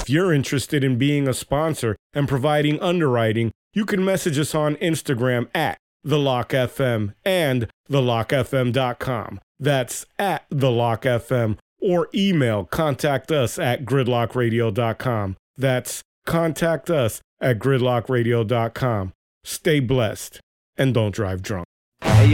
If you're interested in being a sponsor and providing underwriting, you can message us on Instagram at TheLockFM and TheLockFM.com. That's at TheLockFM, or email contact us at GridlockRadio.com. That's contact us at GridlockRadio.com. Stay blessed and don't drive drunk. Hey,